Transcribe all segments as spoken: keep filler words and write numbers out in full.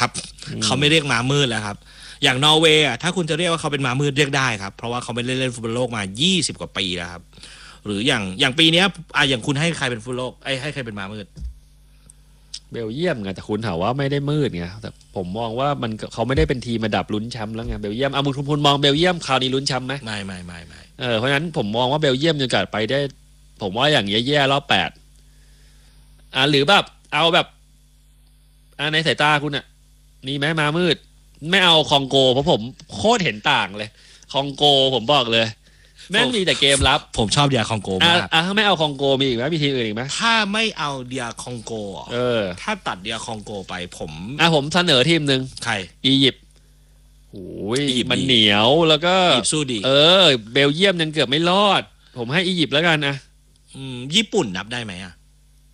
ครับเขาไม่เรียกม้ามืดแล้วครับอย่างนอร์เวย์อ่ะถ้าคุณจะเรียกว่าเขาเป็นม้ามืดเรียกได้ครับเพราะว่าเขาไม่ได้เล่นฟุตบอลโลกมายี่สิบกว่าปีแล้วครับหรืออย่างอย่างปีนี้อ่ะอย่างคุณให้ใครเป็นฟุตบอลโลกไอ้ให้ใครเป็นม้ามืดเบลเยียมไงแต่คุณถามว่าไม่ได้มืดไงแต่ผมมองว่ามันเขาไม่ได้เป็นทีมระดับลุ้นแชมป์แล้วไงเบลเยียมเอามุนคุณมองเบลเยียมคราวนี้ลุ้นแชมป์ไหมไม่ไม่ไม่ไม่เออเพราะฉะนั้นผมมองว่าเบลเยียมจะกลับไปได้ผมว่าอย่างแย่ๆรอบแปดอ่าหรือแบบเอาแบบอ่าในสายตาคุณอ่ะนี่ไหมมามืดไม่เอาคองโกเพราะผมโคตรเห็นต่างเลยคองโกผมบอกเลยแม่งมีแต่เกมรับผมชอบเดียคองโกมากอ่ะถ้าไม่เอาคองโกมีอีกไหมมีทีมอื่นอีกไหมถ้าไม่เอาเดียคองโกเออถ้าตัดเดียคองโกไปผมอ่ะผมเสนอทีมหนึ่งใครอียิปต์โอ้ยมันเหนียวแล้วก็อียิปต์สู้ดีเออเบลเยียมยังเกือบไม่รอดผมให้อียิปต์แล้วกันนะอืมญี่ปุ่นนับได้ไหมอ่ะ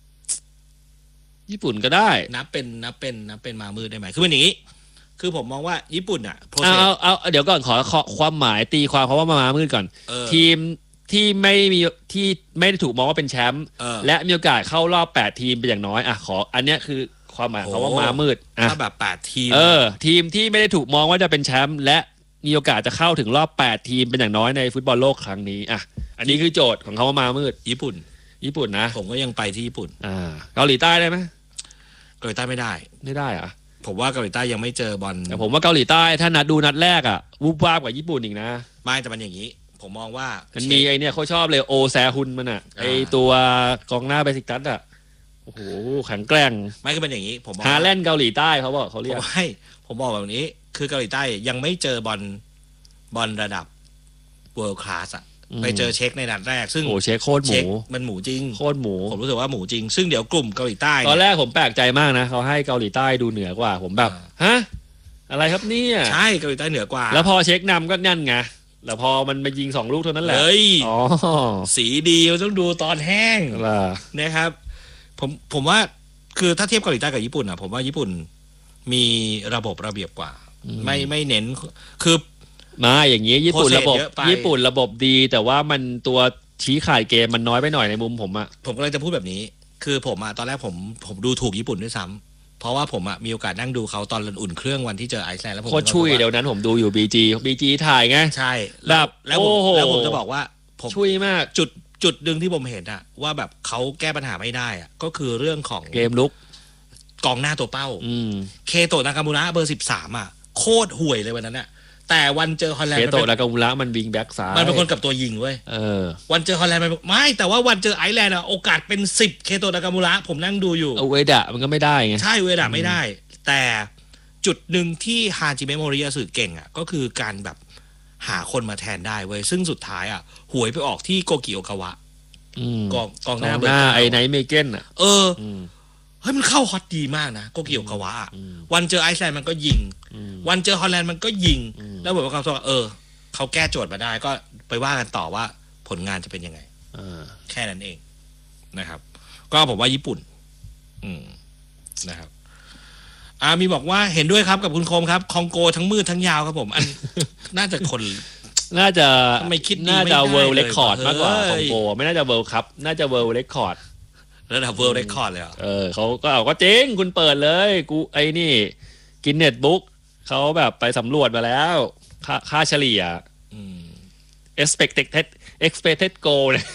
ญี่ปุ่นก็ได้นับเป็นนับเป็นนับเป็นมามืดได้ไหมคือเป็นอย่างนี้คือผมมองว่าญี่ปุ่นอ่ะเอาเอาเอาเดี๋ยวก่อนขอความหมายตีความเพราะว่ามามืดก่อนทีมที่ไม่มีที่ไม่ได้ถูกมองว่าเป็นแชมป์และมีโอกาสเข้ารอบแปดทีมเป็นอย่างน้อยอ่ะขออันเนี้ยคือความหมายเขาว่ามามืดถ้าแบบแปดทีมเออทีมที่ไม่ได้ถูกมองว่าจะเป็นแชมป์และมีโอกาสจะเข้าถึงรอบแปดทีมเป็นอย่างน้อยในฟุตบอลโลกครั้งนี้อ่ะอันนี้คือโจทย์ของเขาว่ามามืดญี่ปุ่นญี่ปุ่นนะผมก็ยังไปที่ญี่ปุ่นอ่าเกาหลีใต้ได้ไหมเกาหลีใต้ไม่ได้ไม่ได้อ่ะผมว่าเกาหลีใต้ยังไม่เจอบอลแต่ผมว่าเกาหลีใต้ถ้านัดดูนัดแรกอ่ะวูบวาบกว่าญี่ปุ่นอีกนะไม่แต่มันอย่างนี้ผมมองว่ามันมีไอเนี่ยเขาชอบเลยโอแซฮุนมันอ่ะไอตัวกองหน้าเบสิกตัสอ่ะโอ้โหแข็งแกร่งไม่ก็เป็นอย่างนี้ผมฮาแลนด์เกาหลีใต้เขาบอกเขาเรียกให้ผมบอกแบบนี้คือเกาหลีใต้ยังไม่เจอบอลบอลระดับเวิลด์คลาสอ่ะไปเจอเช็คในนัดแรกซึ่งโอ้เช็คโคตรหมูมันหมูจริงโคตรหมูผมรู้สึกว่าหมูจริงซึ่งเดี๋ยวกลุ่มเกาหลีใต้ตอนแรกผมแปลกใจมากนะเขาให้เกาหลีใต้ดูเหนือกว่าผมแบบฮะอะไรครับเนี่ยใช่เกาหลีใต้เหนือกว่าแล้วพอเช็คนำก็นั่นไงแล้วพอมันมายิงสองลูกเท่านั้นแหละเฮ้ยอ๋อสีดีเราต้องดูตอนแห้งนะครับผมผมว่าคือถ้าเทียบเกาหลีใต้กับญี่ปุ่นอ่ะผมว่าญี่ปุ่นมีระบบระเบียบกว่าไม่ไม่เน้นคือมาอย่างนี้ญี่ปุ่นระบบญี่ปุ่นระบบดีแต่ว่ามันตัวชี้ขาดเกมมันน้อยไปหน่อยในมุมผมอะผมก็เลยจะพูดแบบนี้คือผมอะตอนแรกผมผมดูถูกญี่ปุ่นด้วยซ้ำเพราะว่าผมอะมีโอกาสนั่งดูเขาตอนอุ่นเครื่องวันที่เจอไอซ์แลนด์แล้วผมโคตรช่วยเดี๋ยวนั้นผมดูอยู่ บี จี บี จี ถ่ายไงใช่แบบแล้วผมแล้วผมจะบอกว่าผมช่วยมากจุดจุดหนึ่งที่ผมเห็นอะว่าแบบเขาแก้ปัญหาไม่ได้อะก็คือเรื่องของเกมลุกกองหน้าตัวเป้าเคโตะนากามูระเบอร์สิบสามอะโคตรห่วยเลยวันนั้นอะแต่วันเจอฮอลแลนด์เคโตะนากามูระมันวิงแบ็กซ้ายมันเป็นคนกับตัวยิงเว้ยเออวันเจอฮอลแลนด์มันไม่แต่ว่าวันเจอไอร์แลนด์อะโอกาสเป็นสิบเคโตะนากามูระผมนั่งดูอยู่เวดะมันก็ไม่ได้ไงใช่เวดะไม่ได้แต่จุดหนึ่งที่ฮาจิเมะโมริยาสึเก่งอะก็คือการแบบหาคนมาแทนได้เว้ยซึ่งสุดท้ายอะหวยไปออกที่โกกิโอกาวะกองกองหน้าเบอร์ไอไนท์เมเกนอะเออเฮ้ยมันเข้าฮอตดีมากนะโกกิโอกาวะวันเจอไอซ์แลนด์มันก็ยิงวันเจอฮอลแลนด์มันก็ยิงแล้วบอกว่าเขาบอกเออเขาแก้โจทย์มาได้ก็ไปว่ากันต่อว่าผลงานจะเป็นยังไงแค่นั้นเองนะครับก็ผมว่าญี่ปุ่นอืมนะครับอ่ามีบอกว่าเห็นด้วยครับกับคุณโคมครับคองโกทั้งมืดทั้งยาวครับผมอันน่าจะคนน่าจะไม่คิดน่าจะเวิลด์เรคคอร์ดมากกว่าคองโกไม่น่าจะเวิลด์คัพน่าจะเวิลด์เรคคอร์ดระดับ World Record เลยเหรอเออเขาก็เอาก็จริงคุณเปิดเลยกูไอ้นี่กินเน็ตบุ๊กเขาแบบไปสำรวจมาแล้วค่าค่าเฉลี่ยอืม expected expected goal เนี่ย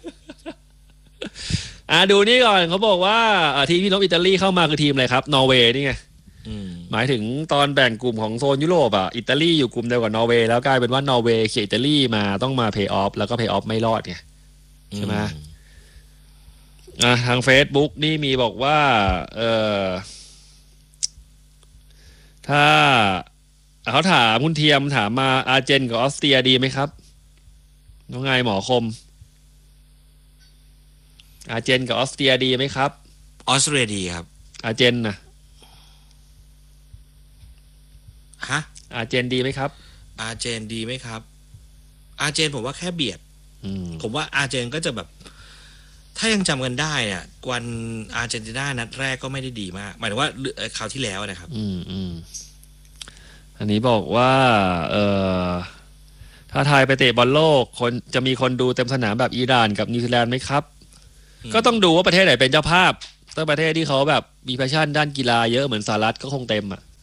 อ่ะดูนี่ก่อนเขาบอกว่าทีมที่ลบอิตาลีเข้ามาคือทีมอะไรครับนอร์เวย์นี่ไงหมายถึงตอนแบ่งกลุ่มของโซนยุโรปอ่ะอิตาลีอยู่กลุ่มเดียวกับนอร์เวย์แล้วกลายเป็นว่านอร์เวย์เขี่ยอิตาลีมาต้องมาเพย์ออฟแล้วก็เพย์ออฟไม่รอดไงใช่ไหมอ่ะทาง Facebook นี่มีบอกว่าเออถ้าเขาถามคุณเทียมถามมาอาร์เจนกับออสเตรียดีไหมครับน้องไงหมอคมอาร์เจนกับออสเตรียดีไหมครับออสเตรียดีครับอาร์เจนนะฮะอาร์เจนดีไหมครับอาร์เจนดีไหมครับอาร์เจนผมว่าแค่เบียดผมว่าอาร์เจนก็จะแบบถ้ายังจำกันได้เนี่ยวันอาร์เจนตินานัดแรกก็ไม่ได้ดีมากหมายถึงว่าคราวที่แล้วนะครับอืมอืมอันนี้บอกว่าเอ่อถ้าไทยไปเตะบอลโลกคนจะมีคนดูเต็มสนามแบบอิหร่านกับนิวซีแลนด์ไหมครับก็ต้องดูว่าประเทศไหนเป็นเจ้าภาพถ้าประเทศที่เขาแบบมีแพชชั่นด้านกีฬาเยอะเหมือนสหรัฐก็คงเต็มอ่ะ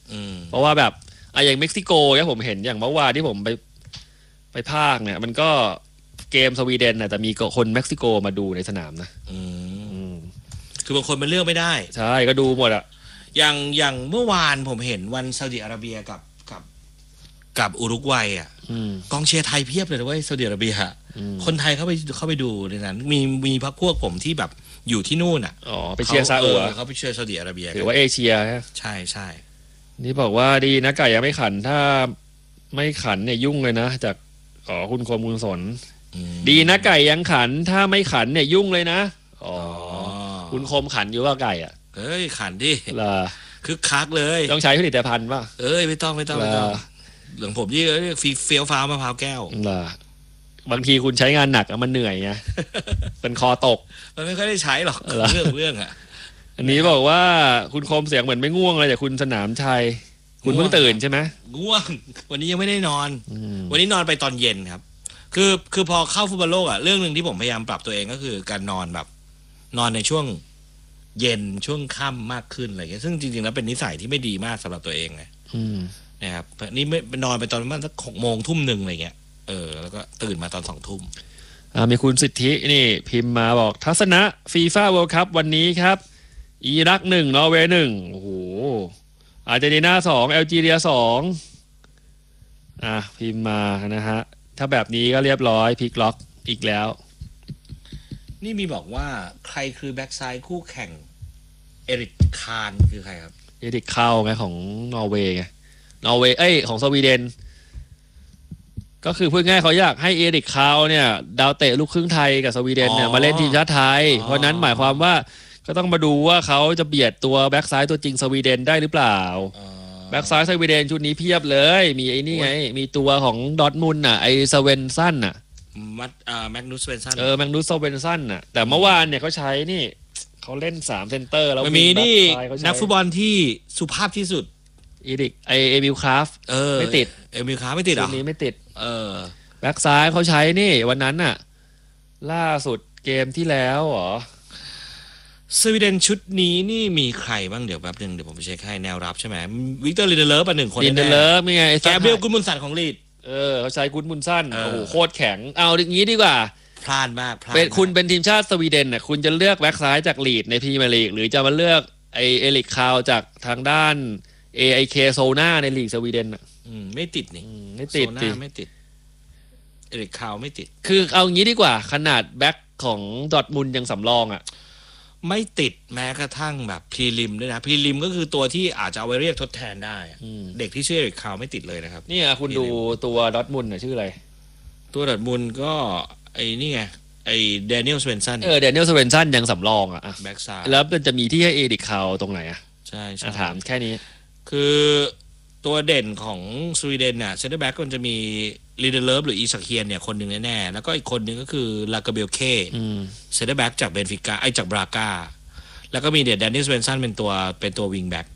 เพราะว่าแบบอะอย่างเม็กซิโกเนี่ยผมเห็นอย่างเมื่อวานที่ผมไปไปภาคเนี่ยมันก็เกมสวีเดนน่ะแต่มีคนเม็กซิโกมาดูในสนามนะคือบางคนมันเลือกไม่ได้ใช่ก็ดูหมดอะอย่างอย่างเมื่อวานผมเห็นวันซาอุดิอาระเบียกับกับกับอุรุกวัยอ่ะกองเชียร์ไทยเพียบเลยนะเว้ยซาอุดิอาระเบียคนไทยเข้าไปเข้าไปดูในนั้นมีมีพรรคพวกผมที่แบบอยู่ที่นู่นอ่ะอ๋อไปเชียร์ซาอุเขาไปเชียร์ซาอุดิอาระเบียหรือว่าเอเชียใช่ใช่นี่บอกว่าดีนะไก่ยังไม่ขันถ้าไม่ขันเนี่ยยุ่งเลยนะจากอ๋อคุณคมคุณสนดีนะไก่ยังขันถ้าไม่ขันเนี่ยยุ่งเลยนะอ๋อคุณคมขันอยู่ว่าไก่อ่ะเอ้ยขันดิล่ะคึกคักเลยต้องใช้ผลิตภัณฑ์ป่ะเอ้ยไม่ต้องไม่ต้องไม่ต้องหลังผมยี่เรียกเฟี้ยวฟ้ามะพร้าวแก้วล่ะบางทีคุณใช้งานหนักมันเหนื่อยไงเป็นคอตกมันไม่ค่อยได้ใช้หรอกเรื่องเรื่องอ่ะอันนี้บอกว่าคุณคมเสียงเหมือนไม่ง่วงเลยแต่คุณสนามชัยคุณเพิ่งตื่นใช่ไหมง่วงวันนี้ยังไม่ได้นอนวันนี้นอนไปตอนเย็นครับคือคือพอเข้าฟุตบอลโลกอ่ะเรื่องนึงที่ผมพยายามปรับตัวเองก็คือการนอนแบบนอนในช่วงเย็นช่วงค่ำมากขึ้นอะไรเงี้ยซึ่งจริงๆแล้วเป็นนิสัยที่ไม่ดีมากสำหรับตัวเองไงนะครับนี่ไม่นอนไปตอนประมาณสักหกโมงทุ่มหนึ่งอะไรเงี้ยเออแล้วก็ตื่นมาตอนสองทุ่มมีคุณสิทธินี่พิมพ์มาบอกทัศนะฟีฟ่าเวิลด์คัพวันนี้ครับอิรักหนึ่งนอร์เวย์หนึ่งโอ้โหอาร์เจนตินาสองแอลจีเรียสองอ่ะพิมพ์มานะฮะถ้าแบบนี้ก็เรียบร้อยพลิกล็อกอีกแล้วนี่มีบอกว่าใครคือแบ็กซ้ายคู่แข่งเอริกคานคือใครครับเอริกคาวไงของนอร์เวย์ไงนอร์เวย์เอ้ยของสวีเดนก็คือพูดง่ายเขาอยากให้เอริกคาวเนี่ยดาวเตะลูกครึ่งไทยกับสวีเดนเนี่ยมาเล่นทีมชาติไทยเพราะนั้นหมายความว่าก็ต้องมาดูว่าเขาจะเบียดตัวแบ็กซ้ายตัวจริงสวีเดนได้หรือเปล่าแบ็กซ้ายสวีเดนชุดนี้เพียบเลยมีไอ้นี่ไงมีตัวของดอร์ทมุนด์น่ะไอสเวนซันน่ะมัดอ่าแมกนูสเวนซันเออแมกนูสเวนซันน่ะแต่เมื่อวานเนี่ยเขาใช้นี่เขาเล่นสามเซนเตอร์แล้วมีนี่นักฟุตบอลที่สุภาพที่สุดอีริกไอเอมิลคราฟไม่ติดเอมิลคราฟไม่ติดหรอชุดนี้ไม่ติดเออแบ็กซ้ายเขาใช้นี่วันนั้นน่ะล่าสุดเกมที่แล้วเหรอสวีเดนชุดนี้นี่มีใครบ้างเดี๋ยวแป๊บนึงเดี๋ยวผมไปเช็คให้แนวรับใช่ไหมวิกเตอร์ลินเดเลอร์ป่ะหนึ่งคนลินเดเลอร์มีไงแกเบรียลกุนมุนสันของลีดเออเขาใช้กุนมุนสันโอ้โหโคตรแข็งเอาอย่างนี้ดีกว่าพลาดมากเป็นคุณเป็นทีมชาติสวีเดนน่ะคุณจะเลือกแบ็กซ้ายจากลีดในพรีเมียร์ลีกหรือจะมาเลือกไอเอริกคาวจากทางด้าน เอ ไอ เค โซน่าในลีกสวีเดนอ่ะไม่ติดนี่ไม่ติดดิไม่ติดเอริกคาวไม่ติดคือเอางี้ดีกว่าขนาดแบ็กของดอร์ทมุนด์ยังสำรองอ่ะไม่ติดแม้กระทั่งแบบพรีลิมด้วยนะพรีลิมก็คือตัวที่อาจจะเอาไว้เรียกทดแทนได้เด็กที่ชื่อเอริกคาวไม่ติดเลยนะครับนี่อ่ะคุณดูตัวดอร์ทมุนด์น่ะชื่ออะไรตัวดอร์ทมุนด์ก็ไอ้นี่ไงไอ้แดเนียลสเวนซันเออแดเนียลสเวนซันยังสำรองอ่ะแบ็กซ้ายแล้วมันจะมีที่ให้เอริกคาวตรงไหนอ่ะใช่ใช่ถามแค่นี้คือตัวเด่นของสวีเดนน่ะเซนเตอร์แบ็กมันจะมีลีเดเลฟหรืออีสักเคียนเนี่ยคนหนึ่งแน่ๆแล้วก็อีกคนหนึ่งก็คือลากาเบลเคเซนเตอร์แบ็กจากเบนฟิก้าไอจากบราก้าแล้วก็มีเดดแดนนิสเวนซันเป็นตัวเป็นตัววิงแบ็ก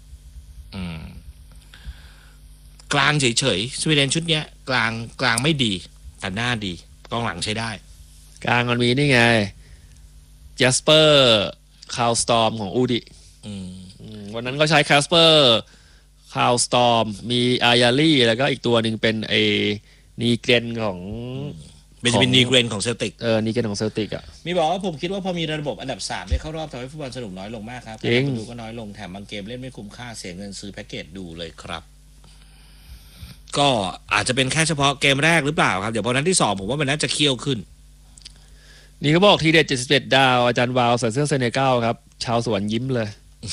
กลางเฉยๆสวีเดนชุดเนี้ยกลางกลางไม่ดีแต่หน้าดีกองหลังใช้ได้กลางมันมีนี่ไงแจสเปอร์คาวสตอร์มของอูดิวันนั้นก็ใช้แคสเปอร์คาวสตอร์มมีอายาลี่แล้วก็อีกตัวหนึ่งเป็นไอนีเกรนของเบนจามินนีเกรนของเซลติกเออนีเกรนของเซลติกอ่ะมีบอกว่าผมคิดว่าพอมีระบบอันดับสามได้เข้ารอบทำให้ฟุตบอลสนุกน้อยลงมากครับการดูก็น้อยลงแถมบางเกมเล่นไม่คุ้มค่าเสียเงินซื้อแพ็กเกจดูเลยครับก็อาจจะเป็นแค่เฉพาะเกมแรกหรือเปล่าครับเดี๋ยวพอนั้นที่สองผมว่ามันน่าจะเคี่ยวขึ้นนี่เขาบอกทีเด็ดเจ็ดสิบเอ็ดดาวอาจารย์วาวใส่เสื้อเซเนกัลครับชาวสวนยิ้มเลย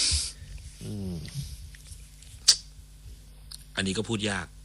อันนี้ก็พูดยาก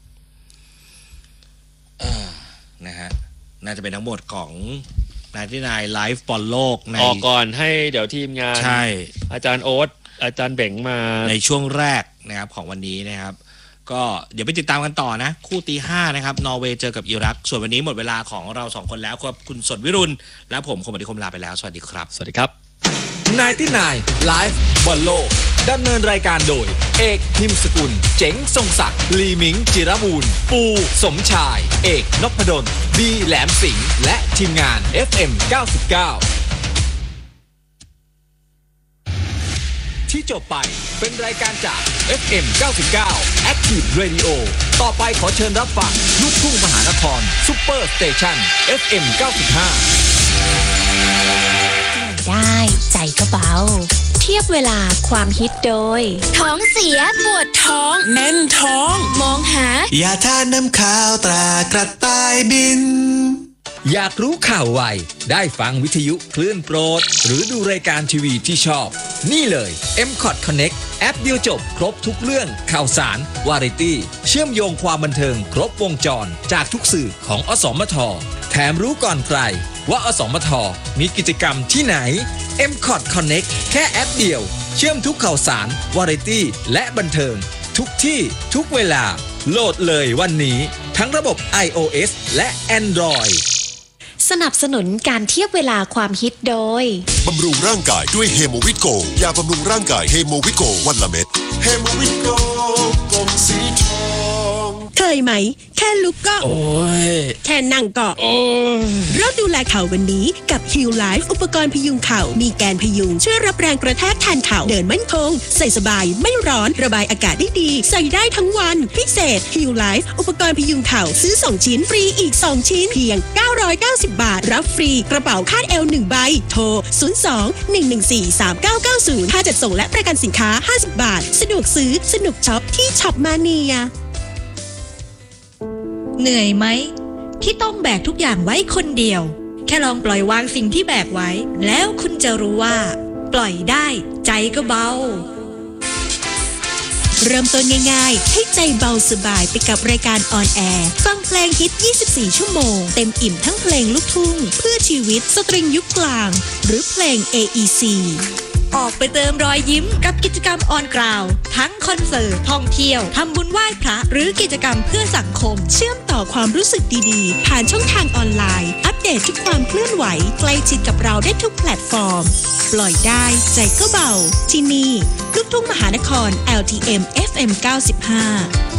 นะฮะน่าจะเป็นทั้งหมดของนายที่นายไลฟ์บอลโลกในออกก่อนให้เดี๋ยวทีมงานใช่อาจารย์โอ๊ตอาจารย์เบ่งมาในช่วงแรกนะครับของวันนี้นะครับก็เดี๋ยวไปติดตามกันต่อนะคู่ตีห้านะครับนอร์เวย์เจอกับอิรักส่วนวันนี้หมดเวลาของเราสองคนแล้วครับคุณสดวิรุณและผมคมอดิคมลาไปแล้วสวัสดีครับสวัสดีครับนายที่นายไลฟ์บอลโลกดำเนินรายการโดยเอกพิมพ์สกุลเจ๋งทรงศักดิ์ลีมิงจิรบูรณ์ปูสมชายเอกนพดลบีแหลมสิงห์และทีมงาน เอฟ เอ็ม เก้าสิบเก้าที่จบไปเป็นรายการจาก เอฟ เอ็ม เก้าสิบเก้า Active Radio ต่อไปขอเชิญรับฟังลูกทุ่งมหานครซุปเปอร์สเตชัน เอฟ เอ็ม เก้าสิบห้าได้ใจก็เบาเทียบเวลาความฮิตโดยท้องเสียปวดท้องแน่นท้องมองหายาทาน้ำข้าวตรากระต่ายบินอยากรู้ข่าวไวได้ฟังวิทยุคลื่นโปรดหรือดูรายการทีวีที่ชอบนี่เลย เอ็ม คอท Connect แอปเดียวจบครบทุกเรื่องข่าวสารวาไรตี้เชื่อมโยงความบันเทิงครบวงจรจากทุกสื่อของอสมทแถมรู้ก่อนใครว่าอสมทมีกิจกรรมที่ไหน เอ็ม คอท Connect แค่แอปเดียวเชื่อมทุกข่าวสารวาไรตี้และบันเทิงทุกที่ทุกเวลาโหลดเลยวันนี้ทั้งระบบ iOS และ Android สนับสนุนการเทียบเวลาความฮิตโดยบำรุงร่างกายด้วยเฮโมวิโกยาบำรุงร่างกายเฮโมวิโกวันละเม็ดเฮโมวิโกกลมสีทองเคยไหมแค่ลุกก็โอ้ยแค่นั่งก็โอ้ยเริ่มดูแลเข่าวันนี้กับ Heal Life อุปกรณ์พยุงเข่ามีแกนพยุงช่วยรับแรงกระแทกแทนเข่าเดินมั่นคงใส่สบายไม่ร้อนระบายอากาศได้ดีใส่ได้ทั้งวันพิเศษ Heal Life อุปกรณ์พยุงเข่าซื้อสองชิ้นฟรีอีกสองชิ้นเพียงเก้าร้อยเก้าสิบบาทรับฟรีกระเป๋าคาดเอวหนึ่งใบโทรศูนย์ สอง หนึ่ง หนึ่ง สี่ สาม เก้า เก้า ศูนย์ค่าจัดส่งและประกันสินค้าห้าสิบบาทสะดวกซื้อสนุกช็อปที่ช็อปมาเนียเหนื่อยไหมที่ต้องแบกทุกอย่างไว้คนเดียวแค่ลองปล่อยวางสิ่งที่แบกไว้แล้วคุณจะรู้ว่าปล่อยได้ใจก็เบาเริ่มต้นง่ายๆให้ใจเบาสบายไปกับรายการออนแอร์ฟังเพลงฮิตยี่สิบสี่ชั่วโมงเต็มอิ่มทั้งเพลงลูกทุ่งเพื่อชีวิตสตริงยุคกลางหรือเพลง เอ อี ซีออกไปเติมรอยยิ้มกับกิจกรรมออนกราวทั้งคอนเสิร์ตท่องเที่ยวทำบุญไหว้พระหรือกิจกรรมเพื่อสังคมเชื่อมต่อความรู้สึกดีๆผ่านช่องทางออนไลน์อัปเดตทุกความเคลื่อนไหวใกล้ชิดกับเราได้ทุกแพลตฟอร์มปล่อยได้ใจก็เบาที่นี่ลูกทุ่งมหานคร แอล ที เอ็ม เอฟ เอ็ม เก้าสิบห้า